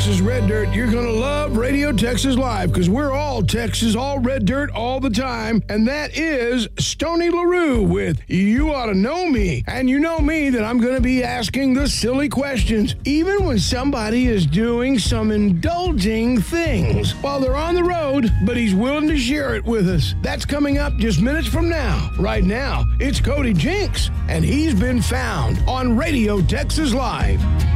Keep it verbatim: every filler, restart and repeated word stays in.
Texas Red Dirt, you're going to love Radio Texas Live because we're all Texas, all Red Dirt, all the time. And that is Stoney LaRue with You Ought to Know Me. And you know me that I'm going to be asking the silly questions, even when somebody is doing some indulging things while they're on the road, but he's willing to share it with us. That's coming up just minutes from now. Right now, it's Cody Jinks, and he's been found on Radio Texas Live.